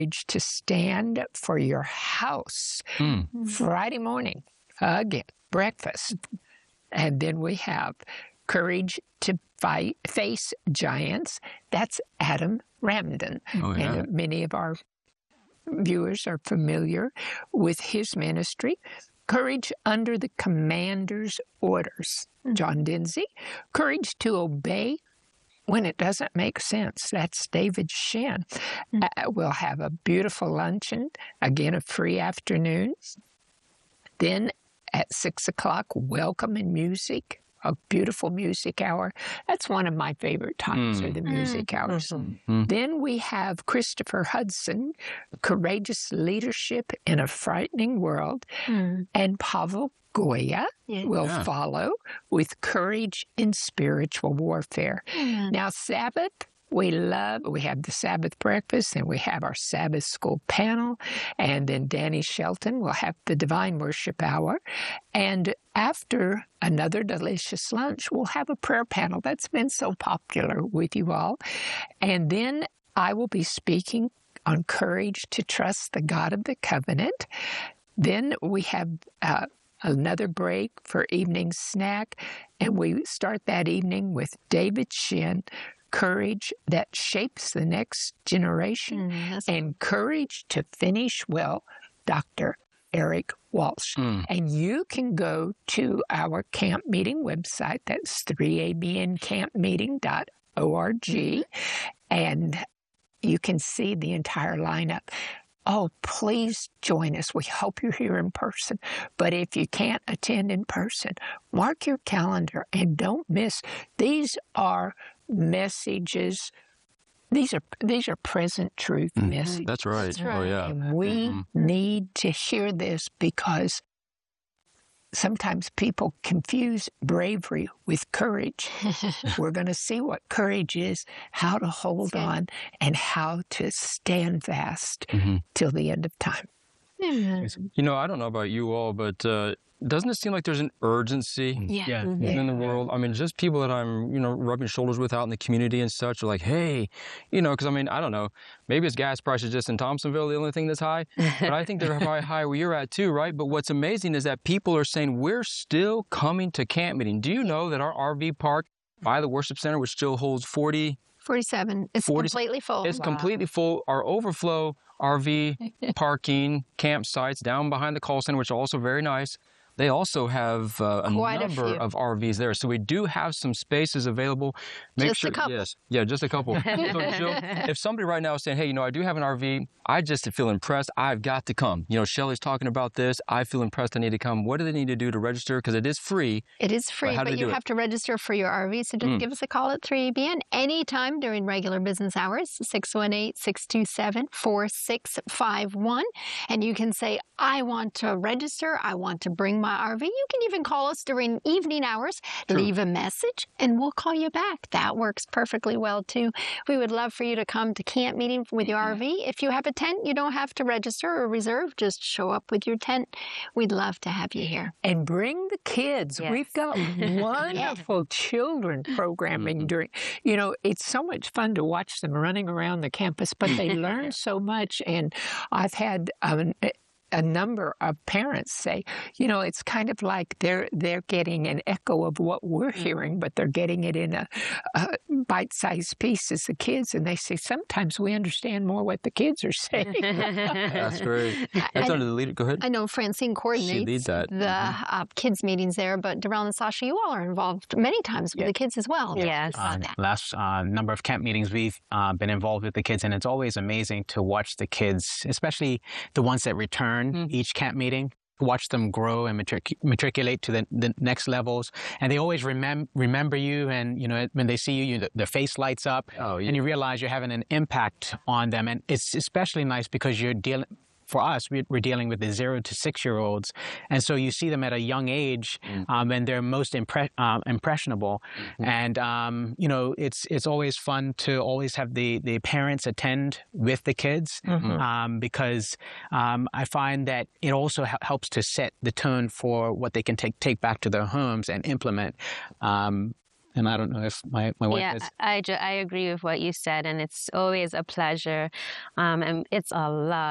to stand for your house. Friday morning, again, breakfast. And then we have courage to face giants. That's Adam Ramden. Oh, yeah. And many of our viewers are familiar with his ministry. Courage under the commander's orders. John Dinsey. Courage to obey when it doesn't make sense. That's David Shin. We'll have a beautiful luncheon, again, a free afternoon. Then at 6 o'clock, welcome and music, a beautiful music hour. That's one of my favorite times are the music hours. Then we have Christopher Hudson, Courageous Leadership in a Frightening World, and Pavel Goya will follow with Courage in Spiritual Warfare. Now, Sabbath, we have the Sabbath breakfast, and we have our Sabbath school panel, and then Danny Shelton will have the Divine Worship Hour. And after another delicious lunch, we'll have a prayer panel that's been so popular with you all. And then I will be speaking on courage to trust the God of the covenant. Then we have another break for evening snack, and we start that evening with David Shin, Courage that Shapes the Next Generation, and Courage to Finish Well, Dr. Eric Walsh. And you can go to our camp meeting website, that's 3abncampmeeting.org, and you can see the entire lineup. Oh, please join us. We hope you're here in person. But if you can't attend in person, mark your calendar and don't miss. These are messages. These are present truth messages. That's right. That's right. Oh, yeah. And we need to hear this because sometimes people confuse bravery with courage. We're going to see what courage is, how to hold on, and how to stand fast till the end of time. You know, I don't know about you all, but doesn't it seem like there's an urgency in the world? I mean, just people that I'm, rubbing shoulders with out in the community and such are like, hey, because I mean, I don't know, maybe it's gas prices just in Thompsonville, the only thing that's high, but I think they're probably high where you're at too, right? But what's amazing is that people are saying, we're still coming to camp meeting. Do you know that our RV park by the worship center, which still holds 47. It's completely full. It's completely full. Our overflow RV parking campsites down behind the call center, which are also very nice. They also have a number of RVs there. So we do have some spaces available. Just a couple. Yes. Yeah, just a couple. So, Jill, if somebody right now is saying, hey, I do have an RV, I just feel impressed, I've got to come. Shelley's talking about this, I feel impressed, I need to come. What do they need to do to register? Because it is free. It is free, but you have to register for your RV. So just give us a call at 3ABN anytime during regular business hours, 618-627-4651. And you can say, I want to register, I want to bring my RV. You can even call us during evening hours, leave a message, and we'll call you back. That works perfectly well, too. We would love for you to come to camp meeting with your RV. If you have a tent, you don't have to register or reserve. Just show up with your tent. We'd love to have you here. And bring the kids. Yes. We've got wonderful children programming during, it's so much fun to watch them running around the campus, but they learn so much. And I've had a number of parents say, it's kind of like they're getting an echo of what we're hearing, but they're getting it in a bite-sized pieces, the kids. And they say, sometimes we understand more what the kids are saying. That's great. That's under the leader. Go ahead. I know Francine coordinates the kids meetings there, but Darrell and Sasha, you all are involved many times with the kids as well. Yes. Last number of camp meetings, we've been involved with the kids, and it's always amazing to watch the kids, especially the ones that return each camp meeting, watch them grow and matriculate to the next levels. And they always remember you. And, when they see you, their face lights up and you realize you're having an impact on them. And it's especially nice because for us, we're dealing with the 0 to 6-year-olds. And so you see them at a young age and they're most impressionable. And, it's always fun to always have the parents attend with the kids because I find that it also helps to set the tone for what they can take back to their homes and implement. And I don't know if my wife is. I agree with what you said, and it's always a pleasure. And it's a lot